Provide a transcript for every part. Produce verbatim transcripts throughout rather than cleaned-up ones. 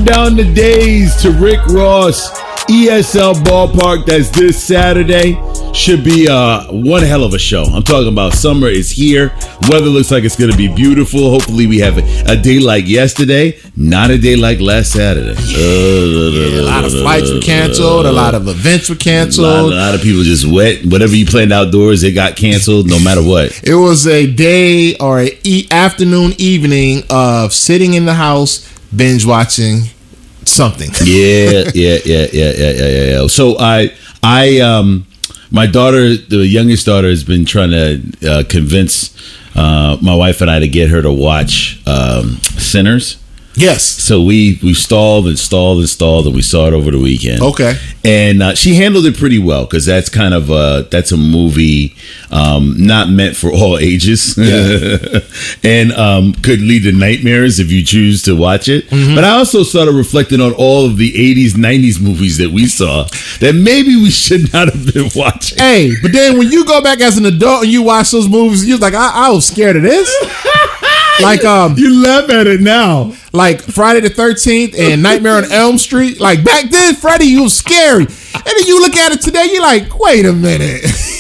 counting down the days to Rick Ross E S L Ballpark. That's this Saturday. Should be uh, one hell of a show. I'm talking about summer is here. Weather looks like it's going to be beautiful. Hopefully we have a, a day like yesterday, not a day like last Saturday. Yeah, a lot of flights were canceled. A lot of events were canceled. A lot, a lot of people just wet. Whatever you planned outdoors, it got canceled no matter what. It was a day or an e- afternoon, evening of sitting in the house, binge watching something. yeah, yeah, yeah, yeah, yeah, yeah, yeah. So I, I, um, my daughter, the youngest daughter, has been trying to uh, convince uh, my wife and I to get her to watch um, Sinners. Yes. So we we stalled and stalled and stalled, and we saw it over the weekend. Okay. And uh, she handled it pretty well because that's kind of a, that's a movie um, not meant for all ages, yeah. and um, could lead to nightmares if you choose to watch it. Mm-hmm. But I also started reflecting on all of the eighties, nineties movies that we saw that maybe we should not have been watching. Hey, but then when you go back as an adult and you watch those movies, you're like, I, I was scared of this. Like um, you laugh at it now. Like Friday the thirteenth and Nightmare on Elm Street. Like back then, Freddy, you was scary, and then you look at it today, you're like, wait a minute.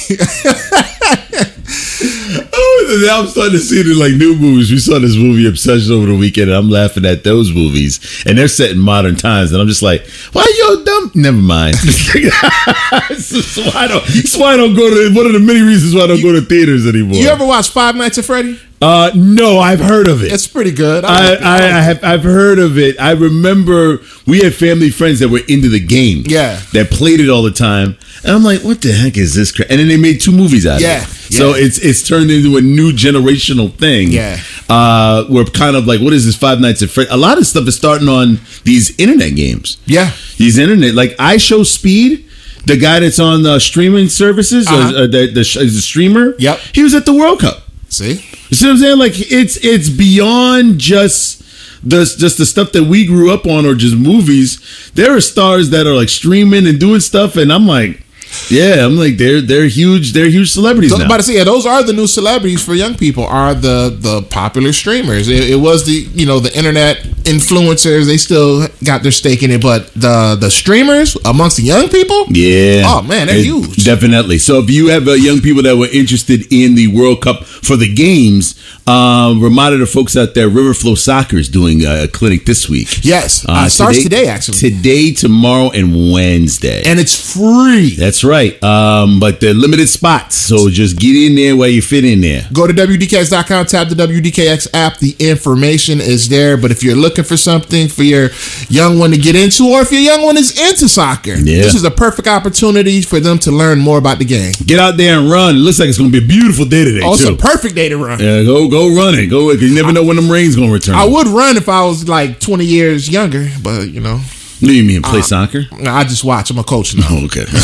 Oh, now I'm starting to see the like new movies. We saw this movie Obsession over the weekend, and I'm laughing at those movies, and they're set in modern times, and I'm just like, why are you dumb? Never mind. That's why I don't. That's why I don't go to. One of the many reasons why I don't go to theaters anymore. You ever watch Five Nights at Freddy? Uh, no, I've heard of it. It's pretty good. I, I, I, I have I've heard of it. I remember we had family friends that were into the game. Yeah. That played it all the time. And I'm like, what the heck is this crap? And then they made two movies out yeah, of it. Yeah. So it's it's turned into a new generational thing. Yeah. Uh, we're kind of like, what is this Five Nights at Freddy? A lot of stuff is starting on these internet games. Yeah. These internet, like I Show Speed, the guy that's on the streaming services, uh-huh. or, or the, the, the streamer. Yep. He was at the World Cup. See? You see what I'm saying? Like it's it's beyond just the just the stuff that we grew up on or just movies. There are stars that are like streaming and doing stuff, and I'm like, yeah, I'm like they're they're huge. They're huge celebrities so, now. But I see, yeah, those are the new celebrities for young people. Are the the popular streamers? It, it was the you know the internet influencers. They still got their stake in it, but the the streamers amongst the young people, yeah, oh man, they're it, huge. Definitely. So if you have uh, young people that were interested in the World Cup for the games, um, reminder to folks out there, Riverflow Soccer is doing a clinic this week. Yes, uh, it starts today, today actually. Today, tomorrow, and Wednesday, and it's free. That's right. Um, but they're limited spots, so just get in there where you fit in there. Go to W D K X dot com, tap the W D K X app. The information is there. But if you're looking for something for your young one to get into, or if your young one is into soccer, yeah. this is a perfect opportunity for them to learn more about the game. Get out there and run. It looks like it's going to be a beautiful day today, oh, too. It's a perfect day to run. Yeah, go go run it. Go, because you never know when them rain's going to return. I would run if I was like twenty years younger, but you know. What do you mean, play uh, soccer? I just watch. I'm a coach now. Oh, okay.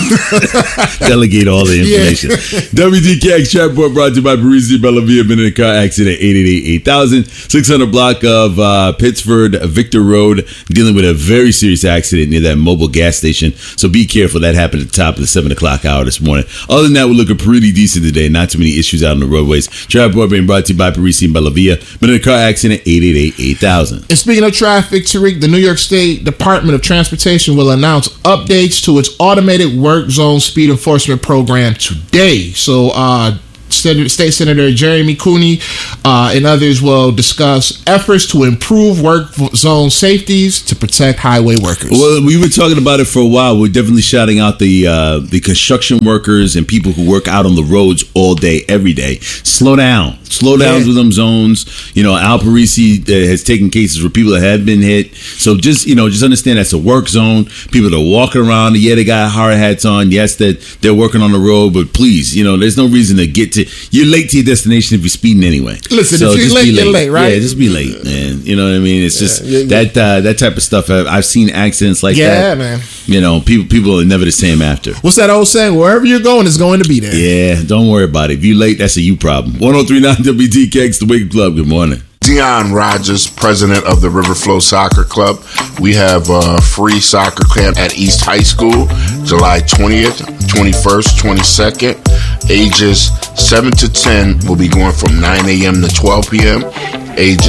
Delegate all the information. Yeah. W D K X Chatbot brought to you by Parisi Bellavia. Been in a car accident, eight eight eight, eight thousand. six hundred block of uh, Pittsford, Victor Road, dealing with a very serious accident near that mobile gas station. So be careful. That happened at the top of the seven o'clock hour this morning. Other than that, we're looking pretty decent today. Not too many issues out on the roadways. Chatbot being brought to you by Parisi Bellavia. Been in a car accident, eight eight eight, eight thousand. And speaking of traffic, Tariq, the New York State Department of Transportation will announce updates to its automated work zone speed enforcement program today. So, uh, State Senator Jeremy Cooney uh, and others will discuss efforts to improve work zone safeties to protect highway workers. Well, we were talking about it for a while. We're definitely shouting out the uh, the construction workers and people who work out on the roads all day, every day. Slow down. Slow down yeah. with them zones. You know, Al Parisi uh, has taken cases where people that have been hit. So just, you know, just understand that's a work zone. People that are walking around, yeah, they got hard hats on. Yes, that they're working on the road, but please, you know, there's no reason to get to, you're late to your destination if you're speeding anyway. Listen, so if you're late, late, you're late, right? Yeah, just be late, man. You know what I mean? It's just yeah, yeah, that uh, that type of stuff. I've, I've seen accidents like yeah, that. Yeah, man. You know, people people are never the same after. What's that old saying? Wherever you're going is going to be there. Yeah, don't worry about it. If you're late, that's a you problem. one oh three point nine W D K X, the Wake Club. Good morning. Dion Rogers, president of the Riverflow Soccer Club. We have a free soccer camp at East High School, July twentieth, twenty-first, twenty-second. Ages seven to ten will be going from nine a.m. to twelve p.m. Ages